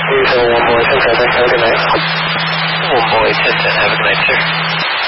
371 boy, 10 have a good night. 1 boy, 10, have a good night, sir.